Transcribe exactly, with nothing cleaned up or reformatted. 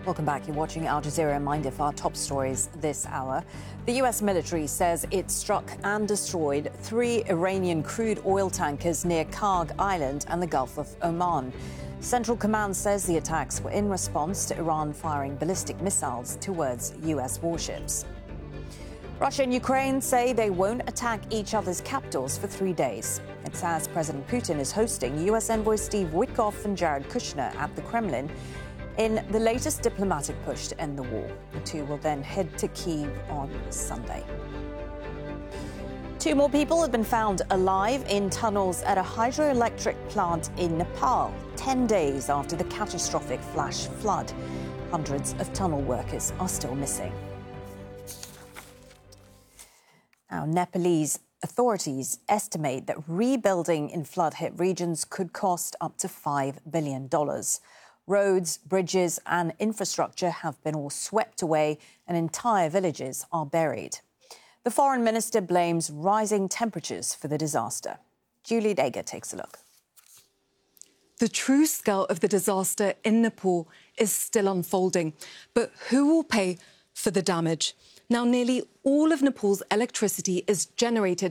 Welcome back. You're watching Al Jazeera. A reminder for our top stories this hour. The U S military says it struck and destroyed three Iranian crude oil tankers near Karg Island and the Gulf of Oman. Central Command says the attacks were in response to Iran firing ballistic missiles towards U S warships. Russia and Ukraine say they won't attack each other's capitals for three days. It's as President Putin is hosting U S envoys Steve Witkoff and Jared Kushner at the Kremlin in the latest diplomatic push to end the war. The two will then head to Kyiv on Sunday. Two more people have been found alive in tunnels at a hydroelectric plant in Nepal, ten days after the catastrophic flash flood. Hundreds of tunnel workers are still missing. Now, Nepalese authorities estimate that rebuilding in flood-hit regions could cost up to five billion dollars. Roads, bridges and infrastructure have been all swept away and entire villages are buried. The foreign minister blames rising temperatures for the disaster. Julie Dagger takes a look. The true scale of the disaster in Nepal is still unfolding. But who will pay for the damage? Now, nearly all of Nepal's electricity is generated